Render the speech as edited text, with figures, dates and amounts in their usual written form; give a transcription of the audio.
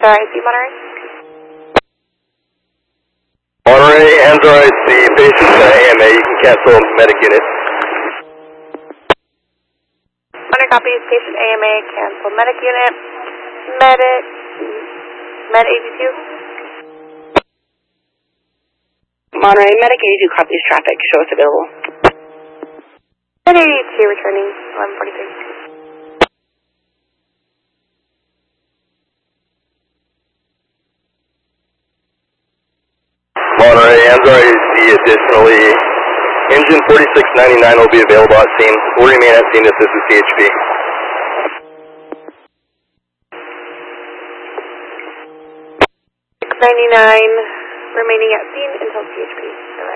Sorry, see Monterey? Monterey, Android C, patient AMA, you can cancel medic unit. Monterey copies, patient AMA, cancel medic unit. Med 82? Monterey, medic 82 copies traffic, show us available. Med 82 returning, 1143. Monterey, Android C, additionally, engine 4699 will be available at scene. Will remain at scene if this is CHP. 699 remaining at scene until CHP.